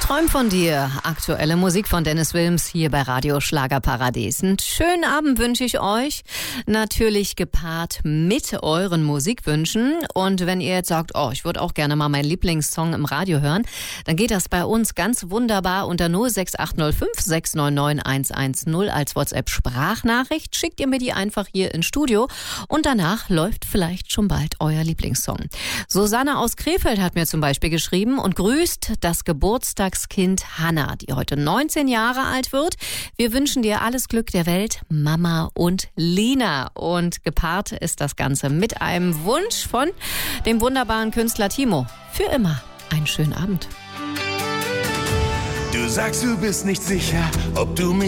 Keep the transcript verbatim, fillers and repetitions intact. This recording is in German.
Träum von dir. Aktuelle Musik von Dennis Wilms hier bei Radio Schlagerparadies. Einen schönen Abend wünsche ich euch. Natürlich gepaart mit euren Musikwünschen. Und wenn ihr jetzt sagt, oh, ich würde auch gerne mal meinen Lieblingssong im Radio hören, dann geht das bei uns ganz wunderbar unter null sechs acht null fünf sechs neun neun eins eins null als WhatsApp-Sprachnachricht. Schickt ihr mir die einfach hier ins Studio und danach läuft vielleicht schon bald euer Lieblingssong. Susanne aus Krefeld hat mir zum Beispiel geschrieben und grüßt das Geburtstagskind Hannah, die heute neunzehn Jahre alt wird. Wir wünschen dir alles Glück der Welt, Mama und Lina. Und gepaart ist das Ganze mit einem Wunsch von dem wunderbaren Künstler Timo. Für immer einen schönen Abend. Du sagst, du bist nicht sicher, ob du mich